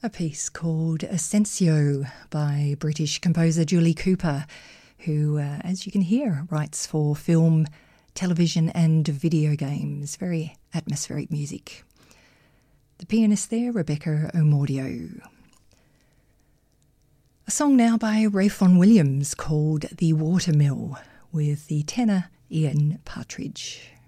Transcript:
A piece called Ascensio by British composer Julie Cooper, who, as you can hear, writes for film, television and video games. Very atmospheric music. The pianist there, Rebecca Omordio. A song now by Ralph Vaughan Williams called The Watermill with the tenor Ian Partridge.